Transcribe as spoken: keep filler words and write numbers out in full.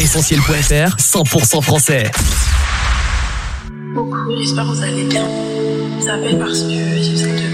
essentiel point f r, cent pour cent français. Coucou, j'espère que vous allez bien. Je vous appelle parce que j'ai besoin de